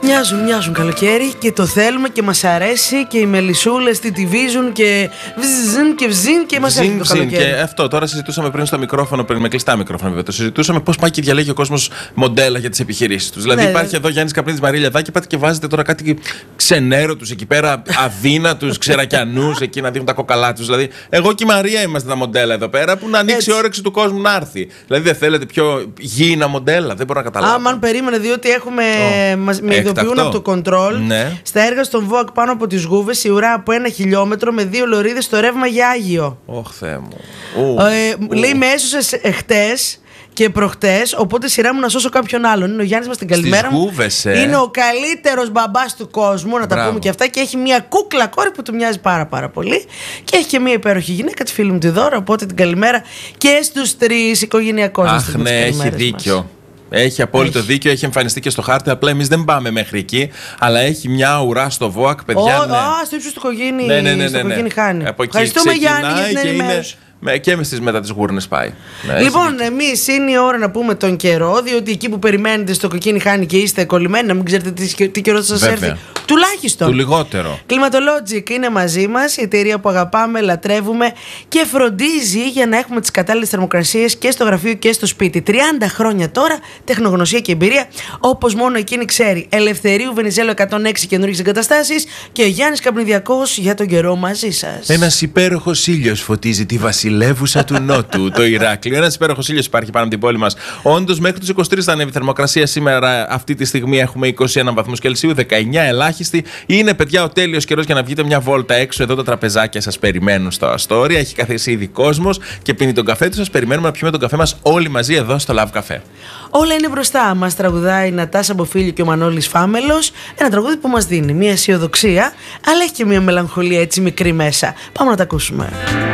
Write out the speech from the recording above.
Μοιάζουν καλοκαίρι και το θέλουμε και μας αρέσει και οι μελισσούλες τι βίζουν και βζιν και μας έρχεται το καλοκαίρι. Και αυτό τώρα συζητούσαμε πριν στο μικρόφωνο, πριν με κλειστά μικρόφωνα βέβαια. Το συζητούσαμε πώς πάει και διαλέγει ο κόσμος μοντέλα για τις επιχειρήσεις τους. Δηλαδή υπάρχει εδώ Γιάννης Καπνίδης, Μαρία Λιαδάκη, πάτε και βάζετε τώρα κάτι ξενέρωτους εκεί πέρα, αδύνατους, ξερακιανούς εκεί να δίνουν τα κοκαλά τους. Δηλαδή, εγώ και η Μαρία είμαστε τα μοντέλα εδώ πέρα που να ανοίξει η όρεξη του κόσμου να έρθει. Δηλαδή, δεν θέλετε πιο γήινα μοντέλα, δεν μπορώ να καταλάβω. Αν περίμενε, διότι έχουμε. Με ειδοποιούν από το control. Ναι. Στα έργα στον ΒΟΑΚ πάνω από τις Γούβες, η ουρά από 1 χιλιόμετρο με 2 λωρίδες στο ρεύμα για Άγιο. Ωχ, Θεέ μου. Λέει με έσωσες χτες και προχτές, οπότε σειρά μου να σώσω κάποιον άλλον. Είναι ο Γιάννης μας, την καλημέρα μου. Είναι ο καλύτερος μπαμπάς του κόσμου, να τα πούμε και αυτά. Και έχει μια κούκλα κόρη που του μοιάζει πάρα πολύ. Και έχει και μια υπέροχη γυναίκα, τη φίλη μου τη Δώρα. Οπότε την καλημέρα και στους τρεις οικογενειακώς. Αχ, ναι, έχει δίκιο. Έχει απόλυτο δίκιο, έχει εμφανιστεί και στο χάρτη. Απλά εμείς δεν πάμε μέχρι εκεί. Αλλά έχει μια ουρά στο ΒΟΑΚ, παιδιά. Στο ύψος του Κογίνη. Ναι. Χάνει. Ευχαριστούμε, Γιάννη, για την ενημέρωση. Και μετά τις γούρνες πάει. Λοιπόν, εμείς είναι η ώρα να πούμε τον καιρό, διότι εκεί που περιμένετε στο Κοκκίνι Χάνι και είστε κολλημένοι, να μην ξέρετε τι καιρό θα σας έρθει. Τουλάχιστον. Του λιγότερο. Climatologic είναι μαζί μας, η εταιρεία που αγαπάμε, λατρεύουμε και φροντίζει για να έχουμε τις κατάλληλες θερμοκρασίες και στο γραφείο και στο σπίτι. 30 χρόνια τώρα, τεχνογνωσία και εμπειρία, όπως μόνο εκείνη ξέρει. Ελευθερίου Βενιζέλο 106 καινούργιες εγκαταστάσεις και ο Γιάννης Καπνιδιακός για τον καιρό μαζί σας. Ένας υπέροχος ήλιος φωτίζει τη βασιλεύουσα του Νότου, το Ηράκλειο. Ένας υπέροχος ήλιος υπάρχει πάνω από την πόλη μας. Όντως, μέχρι τους 23 θα ανέβει η θερμοκρασία. Σήμερα, αυτή τη στιγμή, έχουμε 21 βαθμούς Κελσίου, 19 ελάχιστη. Είναι, παιδιά, ο τέλειος καιρός για να βγείτε μια βόλτα έξω. Εδώ τα τραπεζάκια σας περιμένουν στο Αστόρια. Έχει καθίσει ήδη κόσμος και πίνει τον καφέ του. Σας περιμένουμε να πιούμε τον καφέ μας όλοι μαζί εδώ στο Love Café. Όλα είναι μπροστά μας. Τραγουδάει η Νατάσα Μποφίλη και ο Μανώλης Φάμελος. Ένα τραγούδι που μας δίνει μια αισιοδοξία, αλλά έχει και μια μελαγχολία έτσι μικρή μέσα. Πάμε να τα ακούσουμε.